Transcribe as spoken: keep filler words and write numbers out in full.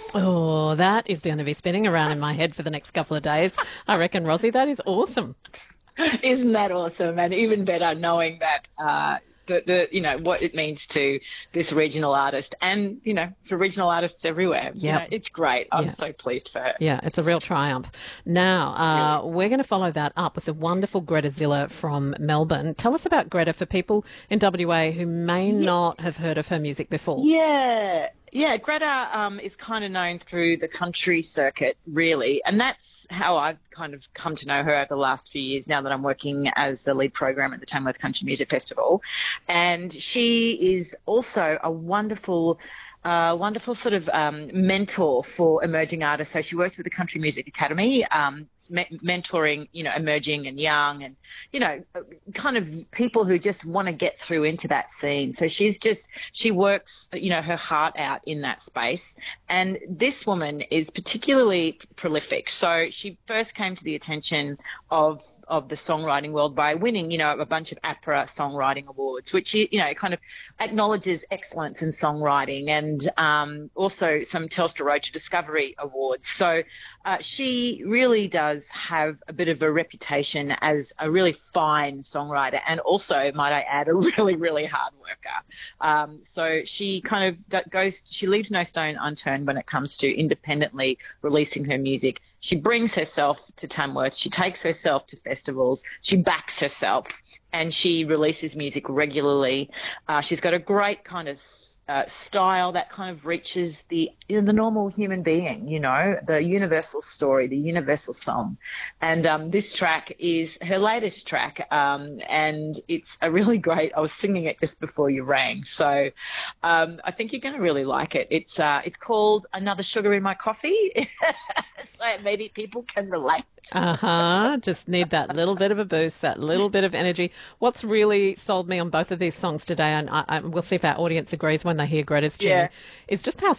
Oh, that is going to be spinning around in my head for the next couple of days. I reckon, Rosie, that is awesome. Isn't that awesome? And even better knowing that uh, the, the you know what it means to this regional artist, and you know for regional artists everywhere. You know, Yep. it's great. I'm Yeah. so pleased for her. Yeah, it's a real triumph. Now, uh, Really. we're going to follow that up with the wonderful Greta Zilla from Melbourne. Tell us about Greta for people in W A who may Yeah, not have heard of her music before. yeah, yeah. Greta um, is kind of known through the country circuit, really, and that's how I've kind of come to know her over the last few years. Now that I'm working as the lead program at the Tamworth Country Music Festival, and she is also a wonderful. Uh, wonderful sort of um, mentor for emerging artists. So she works with the Country Music Academy, um, me- mentoring, you know, emerging and young and, you know, kind of people who just want to get through into that scene. So she's just, she works, you know, her heart out in that space. And this woman is particularly prolific. So she first came to the attention of of the songwriting world by winning, you know, a bunch of APRA songwriting awards, which, you know, kind of acknowledges excellence in songwriting, and um, also some Telstra Road to Discovery awards. So uh, she really does have a bit of a reputation as a really fine songwriter, and also, might I add, a really, really hard worker. Um, so she kind of goes, she leaves no stone unturned when it comes to independently releasing her music. She brings herself to Tamworth. She takes herself to festivals. She backs herself, and she releases music regularly. Uh, she's got a great kind of uh, style that kind of reaches the you know, the normal human being, you know, the universal story, the universal song. And um, this track is her latest track, um, and it's a really great. I was singing it just before you rang, so um, I think you're going to really like it. It's uh, it's called Another Sugar in My Coffee. So maybe people can relate. Uh-huh. Just need that little bit of a boost, that little bit of energy. What's really sold me on both of these songs today, and I, I, we'll see if our audience agrees when they hear Greta's tune, Yeah, is just how